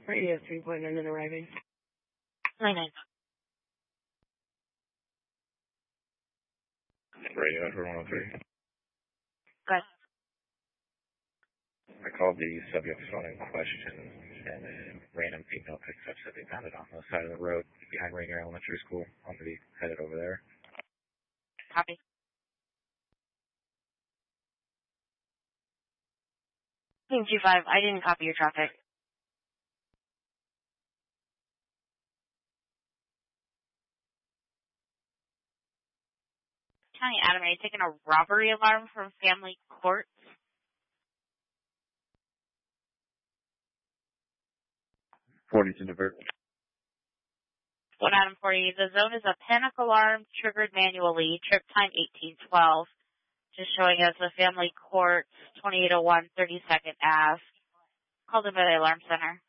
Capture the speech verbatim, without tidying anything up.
Radio three point nine and arriving. nine nine. Radio for one oh three. Good. I called the subject phone in question, and a random female picked up said they found it on the side of the road behind Rainier Elementary School. I'm going to be headed over there. Copy. Team two five, I didn't copy your traffic. County Adam, are you taking a robbery alarm from Family Court? forty to divert. One Adam forty. The zone is a panic alarm triggered manually. Trip time eighteen twelve. Just showing us the Family Court twenty-eight oh one thirty-second Ave. Called in by the alarm center.